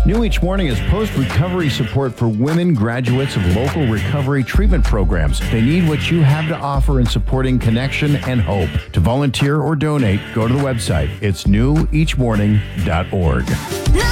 New each morning is post-recovery support for women graduates of local recovery treatment programs. They need what you have to offer in supporting connection and hope. To volunteer or donate, go to the website. It's neweachmorning.org.